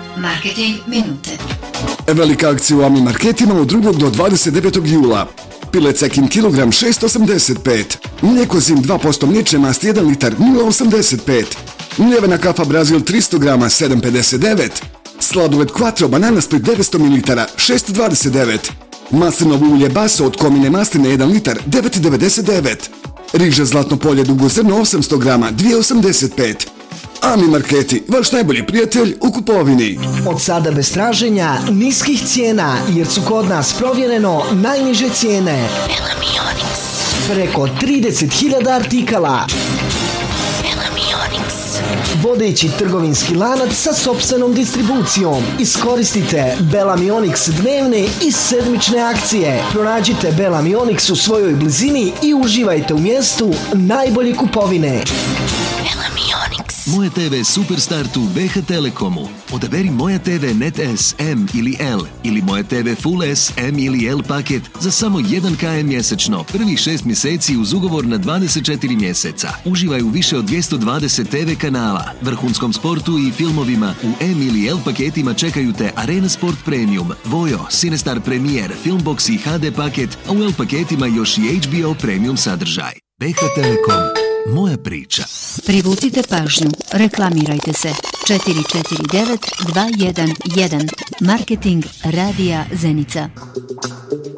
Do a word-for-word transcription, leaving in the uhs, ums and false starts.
Marketing minute. Velika akcija u Ami marketima od drugog do dvadeset devetog jula. Pilet Cekin kilogram šest osamdeset pet. Mlijeko Zim dva posto mliječne masti jedan litar nula osamdeset pet. Mljevena kafa Brazil tristo grama sedam pedeset devet. Sladoled Quattro banana split devetsto mililitara šest dvadeset devet. Maslinovo ulje Baso od komine masline jedan litar devet devedeset devet. Riža Zlatno polje dugozrno osamsto grama dvije osamdeset pet. Ami marketi, vaš najbolji prijatelj u kupovini. Od sada bez traženja niskih cijena, jer su kod nas provjereno najniže cijene. Preko trideset hiljada artikala. Vodeći trgovinski lanac sa sopstvenom distribucijom. Iskoristite Bellamy Onyx dnevne i sedmične akcije. Pronađite Bellamy Onyx u svojoj blizini i uživajte u mjestu najbolje kupovine. Moja te ve Superstart u be ha Telekomu. Odaberi Moja te ve Net S, M ili L ili Moja te ve Full S, M ili L paket za samo jedan kilometar mjesečno. Prvih šest mjeseci uz ugovor na dvadeset četiri mjeseca. Uživaj u više od dvjesto dvadeset te ve kanala. Vrhunskom sportu i filmovima u M ili L paketima čekaju te Arena Sport Premium, Vojo, Cinestar Premier, Filmbox i ha de paket, a u L paketima još i ha be o Premium sadržaj. be ha Telekom. Moja priča. Privucite pažnju. Reklamirajte se. četiri četiri devet dva jedan jedan. Marketing Radija Zenica.